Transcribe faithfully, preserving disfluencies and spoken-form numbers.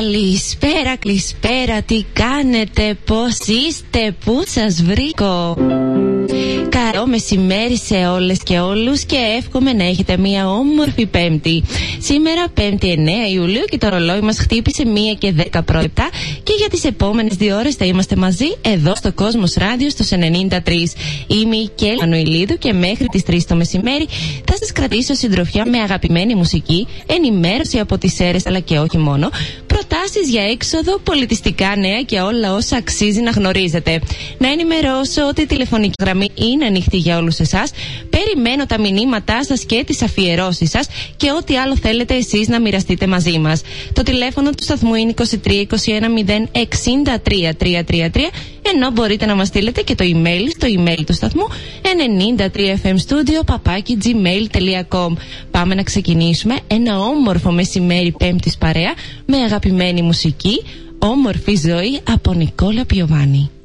Καλησπέρα, καλησπέρα, τι κάνετε, πώς είστε, πού σας βρήκω? Καλό μεσημέρι σε όλες και όλους και εύχομαι να έχετε μια όμορφη Πέμπτη. Σήμερα Πέμπτη εννέα Ιουλίου και το ρολόι μας χτύπησε μία και δέκα πρώτα και για τις επόμενες δύο ώρες θα είμαστε μαζί εδώ στο Κόσμος Ράδιο στους ενενήντα τρία. Είμαι η Κέλη Μανουηλίδου και μέχρι τις τρεις το μεσημέρι θα σας κρατήσω συντροφιά με αγαπημένη μουσική, ενημέρωση από τις αίρες αλλά και όχι μόνο, προτάσεις για έξοδο, πολιτιστικά νέα και όλα όσα αξίζει να γνωρίζετε. Να ενημερώσω ότι η τηλεφωνική γραμμή είναι ανοιχτή για όλους εσάς. Περιμένω τα μηνύματά σας και τις αφιερώσεις σας και ό,τι άλλο θέλετε εσείς να μοιραστείτε μαζί μας. Το τηλέφωνο του σταθμού είναι είκοσι τρία είκοσι ένα μηδέν εξήντα τρία τρία τρία τρία, ενώ μπορείτε να μας στείλετε και το email στο email του σταθμού ενενήντα τρία εφ εμ studio παπάκι gmail τελεία com. Πάμε να ξεκινήσουμε ένα όμορφο μεσημέρι Πέμπτης παρέα με αγαπημένη μουσική, όμορφη ζωή από Νικόλα Πιοβάνη.